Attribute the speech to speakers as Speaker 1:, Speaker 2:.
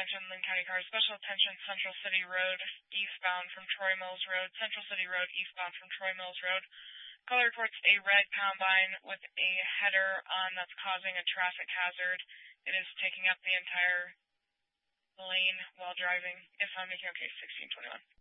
Speaker 1: attention, Lynn County cars. Special attention, Central City Road eastbound from Troy Mills Road. Central City Road eastbound from Troy Mills Road. Caller reports a red combine with a header on that's causing a traffic hazard. It is taking up the entire lane while driving. If I'm making okay, 1621.